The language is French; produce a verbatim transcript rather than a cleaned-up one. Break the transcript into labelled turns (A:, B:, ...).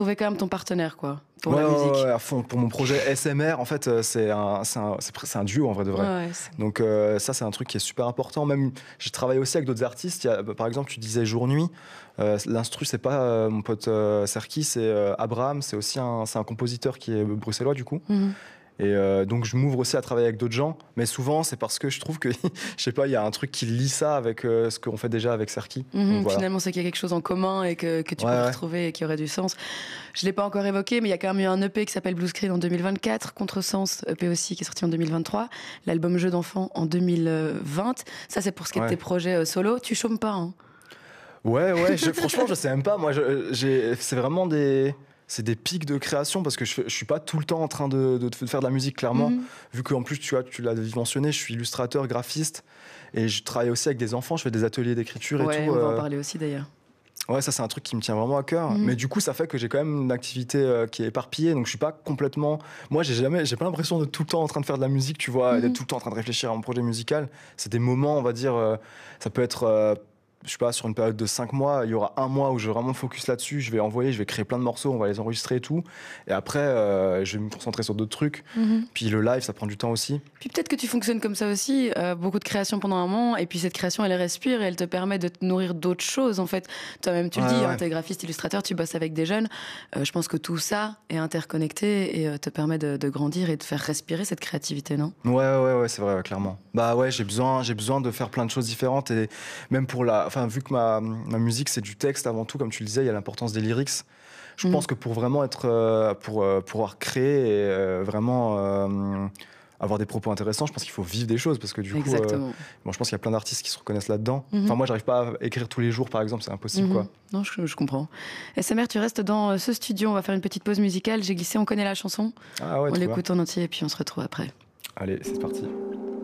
A: Trouver quand même ton partenaire, quoi, pour
B: ouais,
A: la musique.
B: Ouais, à fond. Pour mon projet S M R, en fait, c'est un, c'est un, c'est, c'est un duo en vrai de vrai.
A: Ouais, ouais, c'est...
B: Donc euh, ça, c'est un truc qui est super important. Même, j'ai travaillé aussi avec d'autres artistes. Il y a, par exemple, tu disais jour-nuit. Euh, l'instru, c'est pas euh, mon pote euh, Serki, c'est euh, Abraham. C'est aussi un, c'est un compositeur qui est bruxellois du coup.
A: Mm-hmm.
B: Et euh, donc je m'ouvre aussi à travailler avec d'autres gens, mais souvent c'est parce que je trouve que, je sais pas, il y a un truc qui lie ça avec euh, ce qu'on fait déjà avec Serki.
A: Mm-hmm.
B: Donc, voilà.
A: Finalement, c'est qu'il y a quelque chose en commun et que, que tu
B: ouais,
A: peux
B: ouais.
A: retrouver et qui aurait du sens. Je l'ai pas encore évoqué, mais il y a quand même eu un E P qui s'appelle Blue Screen en deux mille vingt-quatre, Contresens E P aussi qui est sorti en deux mille vingt-trois, l'album Jeux d'enfants en deux mille vingt. Ça, c'est pour ce qui est
B: ouais.
A: de tes projets euh, solo. Tu chômes pas, hein?
B: Ouais, ouais. Je, franchement, je sais même pas. Moi, je, j'ai, c'est vraiment des. C'est des pics de création parce que je, je suis pas tout le temps en train de, de, de faire de la musique, clairement.
A: Mm-hmm.
B: Vu qu'en plus, tu vois, tu l'as mentionné, je suis illustrateur, graphiste et je travaille aussi avec des enfants. Je fais des ateliers d'écriture
A: ouais,
B: et tout.
A: On va
B: euh...
A: en parler aussi d'ailleurs.
B: Ouais, ça, c'est un truc qui me tient vraiment à cœur.
A: Mm-hmm.
B: Mais du coup, ça fait que j'ai quand même une activité euh, qui est éparpillée. Donc, je suis pas complètement. Moi, j'ai jamais, j'ai pas l'impression d'être tout le temps en train de faire de la musique, tu vois,
A: Mm-hmm.
B: et d'être tout le temps en train de réfléchir à mon projet musical. C'est des moments, on va dire, euh, ça peut être. Euh, je sais pas, sur une période de cinq mois, il y aura un mois où je vais vraiment focus là-dessus, je vais envoyer, je vais créer plein de morceaux, on va les enregistrer et tout. Et après, euh, je vais me concentrer sur d'autres trucs.
A: Mm-hmm.
B: Puis le live, ça prend du temps aussi.
A: Puis peut-être que tu fonctionnes comme ça aussi, euh, beaucoup de création pendant un moment, et puis cette création, elle respire et elle te permet de te nourrir d'autres choses, en fait. Toi-même, tu
B: ouais,
A: le dis,
B: ouais.
A: hein, t'es graphiste, illustrateur, tu bosses avec des jeunes. Euh, je pense que tout ça est interconnecté et euh, te permet de, de grandir et de faire respirer cette créativité, non?
B: Ouais, ouais, ouais, c'est vrai, ouais, clairement. Bah ouais, j'ai besoin, j'ai besoin de faire plein de choses différentes et même pour la, enfin, vu que ma, ma musique c'est du texte avant tout, comme tu le disais, il y a l'importance des lyrics. Je mmh. pense que pour vraiment être, euh, pour euh, pouvoir créer et euh, vraiment euh, avoir des propos intéressants, je pense qu'il faut vivre des choses parce que du
A: Exactement.
B: coup, euh, bon, je pense qu'il y a plein d'artistes qui se reconnaissent là-dedans.
A: Mm-hmm.
B: Enfin, moi, j'arrive pas à écrire tous les jours, par exemple, c'est impossible,
A: mm-hmm.
B: quoi.
A: Non, je, je comprends. S M R, tu restes dans ce studio, on va faire une petite pause musicale. J'ai glissé, on connaît la chanson.
B: Ah ouais,
A: on l'écoute
B: bien.
A: en entier et puis on se retrouve après.
B: Allez, c'est parti.